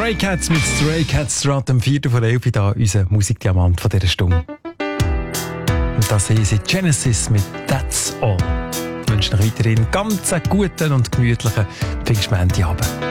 Stray Cats mit Stray Cats Strat am 4. von 11 da, unser Musikdiamant von dieser Stunde. Und das hier sind Genesis mit That's All. Ich wünsche euch weiterhin ganz guten und gemütlichen Pfingstmontagabend.